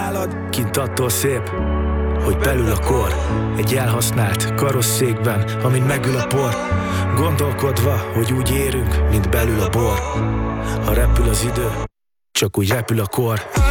nálad. Kint attól szép, hogy belül a kor. Egy elhasznált karosszékben, amin megül a por, gondolkodva, hogy úgy érünk, mint belül a bor. Ha repül az idő, csak úgy repül a kor.